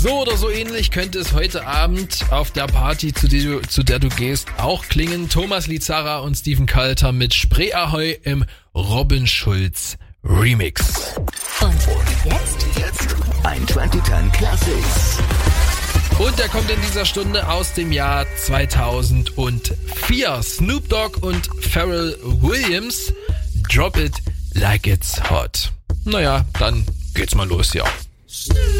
So oder so ähnlich könnte es heute Abend auf der Party, zu der du gehst, auch klingen. Thomas Lizara und Steven Kalter mit Spree Ahoi im Robin Schulz Remix. Und jetzt 12010 Classics. Und er kommt in dieser Stunde aus dem Jahr 2004. Snoop Dogg und Pharrell Williams. Drop it like it's hot. Naja, dann geht's mal los, ja.